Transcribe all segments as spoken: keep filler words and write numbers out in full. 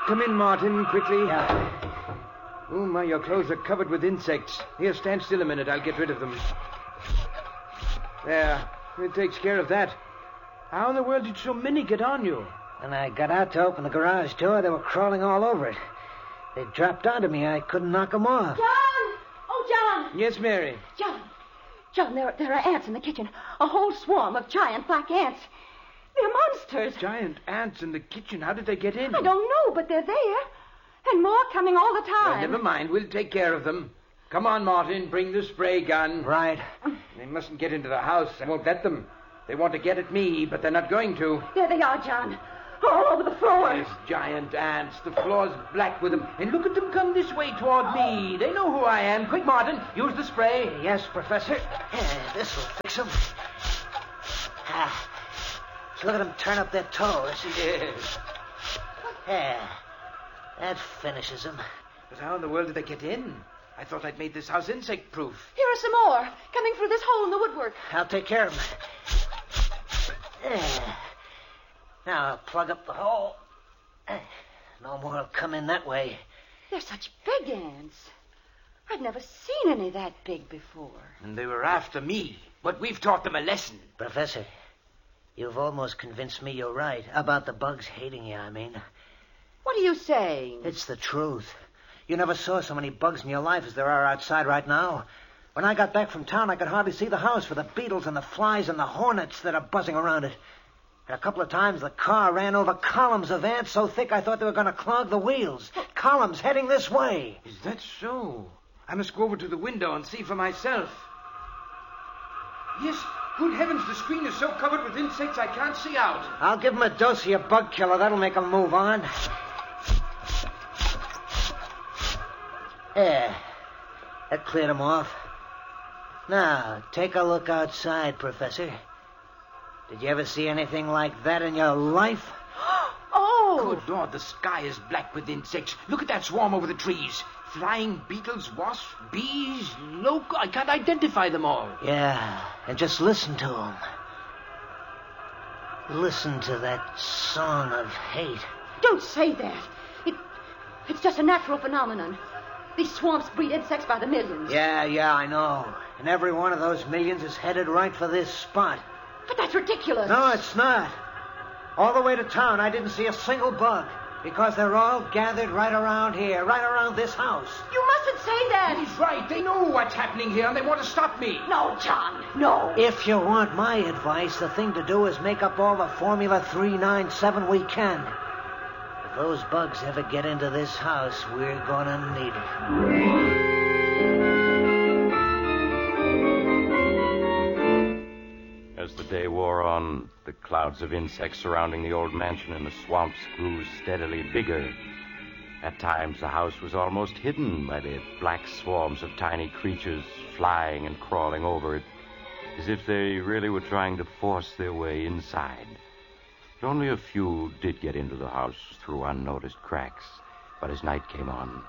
Come in, Martin, quickly. Yeah. Oh, my, your clothes are covered with insects. Here, stand still a minute. I'll get rid of them. There. It takes care of that. How in the world did so many get on you? When I got out to open the garage door, they were crawling all over it. They dropped onto me. I couldn't knock them off. John! Oh, John! Yes, Mary. John. John, there, there are ants in the kitchen. A whole swarm of giant black ants. They're monsters. Giant ants in the kitchen. How did they get in? I don't know, but they're there. And more coming all the time. Well, never mind. We'll take care of them. Come on, Martin. Bring the spray gun. Right. They mustn't get into the house. I won't let them. They want to get at me, but they're not going to. There they are, John. All over the floor. There's giant ants. The floor's black with them. And look at them come this way toward me. They know who I am. Quick, Martin. Use the spray. Yes, Professor. Yeah, this'll fix them. Ah. Look at them turn up their toes. Yes. Yeah. That finishes them. But how in the world did they get in? I thought I'd made this house insect-proof. Here are some more, coming through this hole in the woodwork. I'll take care of them. There. Now I'll plug up the hole. No more will come in that way. They're such big ants. I've never seen any that big before. And they were after me. But we've taught them a lesson. Professor, you've almost convinced me you're right. About the bugs hating you, I mean. What are you saying? It's the truth. You never saw so many bugs in your life as there are outside right now. When I got back from town, I could hardly see the house for the beetles and the flies and the hornets that are buzzing around it. And a couple of times the car ran over columns of ants so thick I thought they were going to clog the wheels. Columns heading this way. Is that so? I must go over to the window and see for myself. Yes, good heavens, the screen is so covered with insects I can't see out. I'll give them a dose of your bug killer. That'll make them move on. There. That cleared them off. Now, take a look outside, Professor. Did you ever see anything like that in your life? Oh! Good Lord, the sky is black with insects. Look at that swarm over the trees. Flying beetles, wasps, bees, locusts. I can't identify them all. Yeah, and just listen to them. Listen to that song of hate. Don't say that. It, it's just a natural phenomenon. These swamps breed insects by the millions. Yeah, yeah, I know. And every one of those millions is headed right for this spot. But that's ridiculous. No, it's not. All the way to town, I didn't see a single bug. Because they're all gathered right around here, right around this house. You mustn't say that. He's right. They know what's happening here, and they want to stop me. No, John, no. If you want my advice, the thing to do is make up all the Formula three nine seven we can. If those bugs ever get into this house, we're gonna need it. As the day wore on, the clouds of insects surrounding the old mansion in the swamps grew steadily bigger. At times, the house was almost hidden by the black swarms of tiny creatures flying and crawling over it, as if they really were trying to force their way inside. But only a few did get into the house through unnoticed cracks, but as night came on...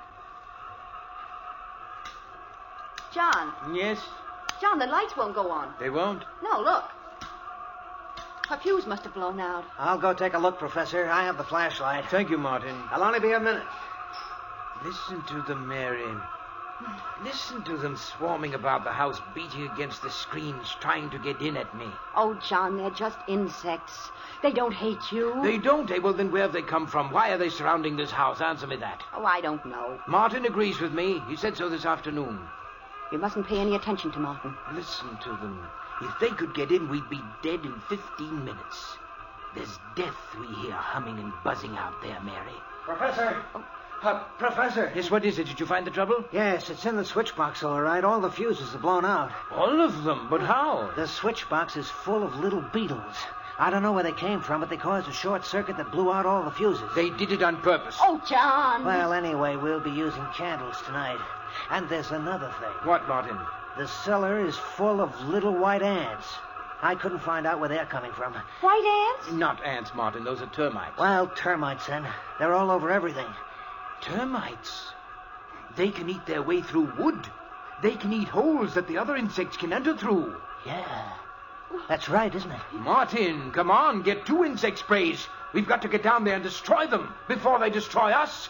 John. Yes? John, the lights won't go on. They won't? No, look. Her fuse must have blown out. I'll go take a look, Professor. I have the flashlight. Thank you, Martin. I'll only be a minute. Listen to them, Mary. Listen to them swarming about the house, beating against the screens, trying to get in at me. Oh, John, they're just insects. They don't hate you. They don't? Eh? Well, then where have they come from? Why are they surrounding this house? Answer me that. Oh, I don't know. Martin agrees with me. He said so this afternoon. You mustn't pay any attention to Martin. Listen to them. If they could get in, we'd be dead in fifteen minutes. There's death we hear humming and buzzing out there, Mary. Professor! Oh. Uh, Professor! Yes, what is it? Did you find the trouble? Yes, it's in the switch box, all right. All the fuses are blown out. All of them? But how? The switch box is full of little beetles. I don't know where they came from, but they caused a short circuit that blew out all the fuses. They did it on purpose. Oh, John! Well, anyway, we'll be using candles tonight. And there's another thing. What, Martin? The cellar is full of little white ants. I couldn't find out where they're coming from. White ants? Not ants, Martin. Those are termites. Well, termites, then. They're all over everything. Termites? They can eat their way through wood. They can eat holes that the other insects can enter through. Yeah. That's right, isn't it? Martin, come on. Get two insect sprays. We've got to get down there and destroy them before they destroy us.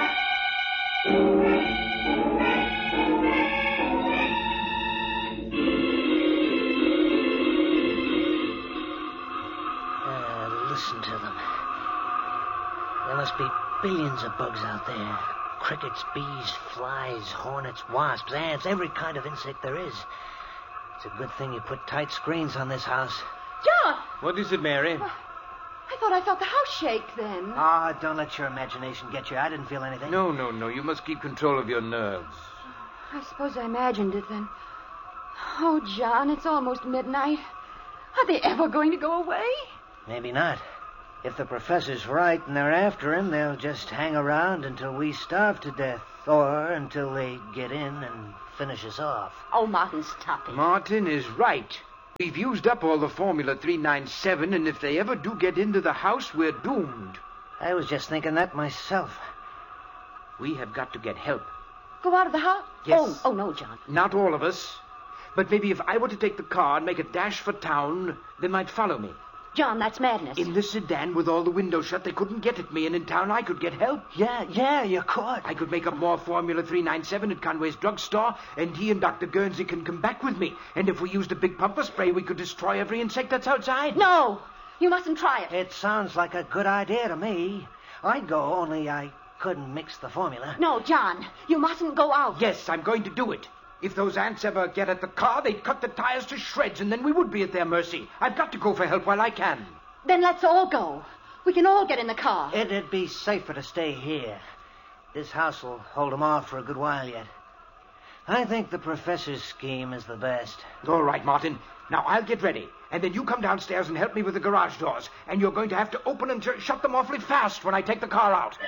Listen to them. There must be billions of bugs out there. Crickets, bees, flies, hornets, wasps, ants, every kind of insect there is. It's a good thing you put tight screens on this house. John! What is it, Mary? I thought I felt the house shake then. Ah, oh, don't let your imagination get you. I didn't feel anything. No, no, no. You must keep control of your nerves. I suppose I imagined it then. Oh, John, it's almost midnight. Are they ever going to go away? Maybe not. If the professor's right and they're after him, they'll just hang around until we starve to death. Or until they get in and finish us off. Oh, Martin, stop it. Martin is right. We've used up all the Formula three ninety-seven, and if they ever do get into the house, we're doomed. I was just thinking that myself. We have got to get help. Go out of the house? Yes. Oh, oh, no, John. Not all of us. But maybe if I were to take the car and make a dash for town, they might follow me. John, that's madness. In the sedan with all the windows shut, they couldn't get at me, and in town I could get help. Yeah, yeah, you could. I could make up more Formula three ninety-seven at Conway's drugstore, and he and Doctor Guernsey can come back with me. And if we used a big pumper spray, we could destroy every insect that's outside. No, you mustn't try it. It sounds like a good idea to me. I'd go, only I couldn't mix the formula. No, John, you mustn't go out. Yes, I'm going to do it. If those ants ever get at the car, they'd cut the tires to shreds, and then we would be at their mercy. I've got to go for help while I can. Then let's all go. We can all get in the car. It'd be safer to stay here. This house will hold them off for a good while yet. I think the professor's scheme is the best. All right, Martin. Now, I'll get ready. And then you come downstairs and help me with the garage doors. And you're going to have to open and sh- shut them awfully fast when I take the car out.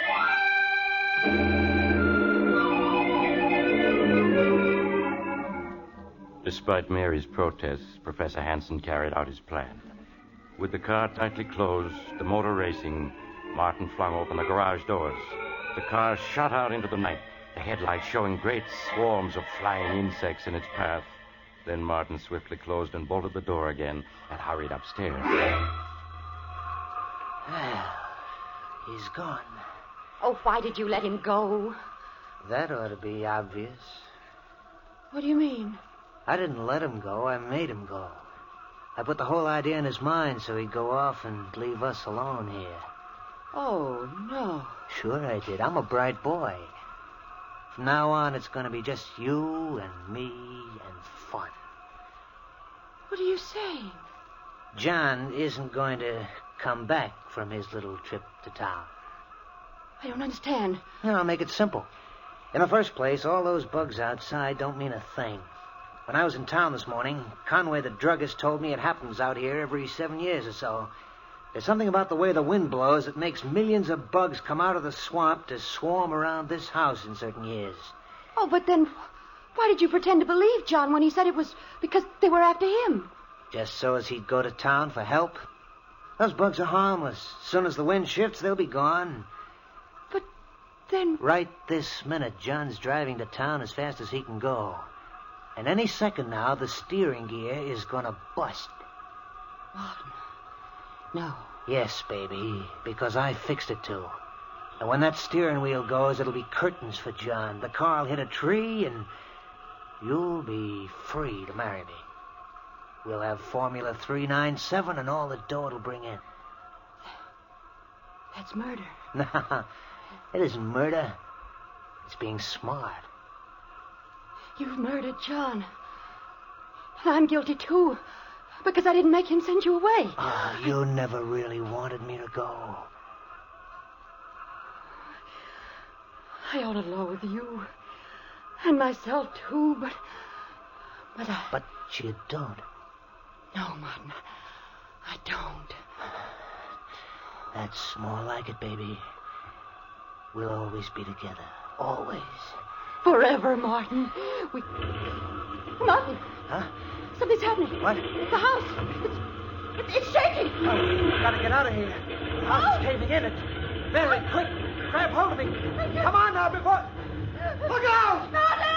Despite Mary's protests, Professor Hansen carried out his plan. With the car tightly closed, the motor racing, Martin flung open the garage doors. The car shot out into the night, the headlights showing great swarms of flying insects in its path. Then Martin swiftly closed and bolted the door again and hurried upstairs. Well, he's gone. Oh, why did you let him go? That ought to be obvious. What do you mean? I didn't let him go. I made him go. I put the whole idea in his mind so he'd go off and leave us alone here. Oh, no. Sure I did. I'm a bright boy. From now on, it's going to be just you and me and fun. What are you saying? John isn't going to come back from his little trip to town. I don't understand. No, I'll make it simple. In the first place, all those bugs outside don't mean a thing. When I was in town this morning, Conway the druggist told me it happens out here every seven years or so. There's something about the way the wind blows that makes millions of bugs come out of the swamp to swarm around this house in certain years. Oh, but then why did you pretend to believe John when he said it was because they were after him? Just so as he'd go to town for help. Those bugs are harmless. As soon as the wind shifts, they'll be gone. But then... Right this minute, John's driving to town as fast as he can go. And any second now, the steering gear is going to bust. Martin. No. Yes, baby, because I fixed it to. And when that steering wheel goes, it'll be curtains for John. The car'll hit a tree, and you'll be free to marry me. We'll have Formula three ninety-seven and all the dough it'll bring in. That's murder. No, it isn't murder. It's being smart. You've murdered John. And I'm guilty, too, because I didn't make him send you away. Oh, you never really wanted me to go. I ought to loathe you. And myself, too, but... But I... But you don't. No, Martin. I don't. That's more like it, baby. We'll always be together. Always. Forever, Martin. We... Martin. Huh? Something's happening. What? The house. It's, it's, it's shaking. Oh, gotta get out of here. The house is caving in. It's very quick. Grab hold of me. Come on now before... Look out! Martin!